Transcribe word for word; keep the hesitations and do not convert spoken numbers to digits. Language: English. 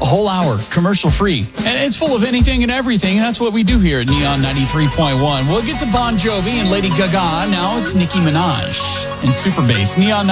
whole hour, commercial-free. And it's full of anything and everything. That's what we do here at Neon ninety-three point one. We'll get to Bon Jovi and Lady Gaga. Now it's Nicki Minaj and Super Bass. Neon